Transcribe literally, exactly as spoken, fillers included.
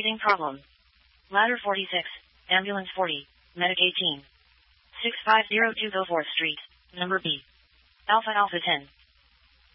breathing problem. Ladder forty-six, ambulance forty, medic eighteen. six five zero two Goforth Street, number B. Alpha Alpha ten.